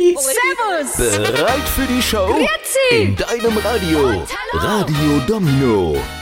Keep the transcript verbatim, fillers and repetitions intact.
Servus. Bereit für die Show? Grüezi. In deinem Radio. Radio Domino.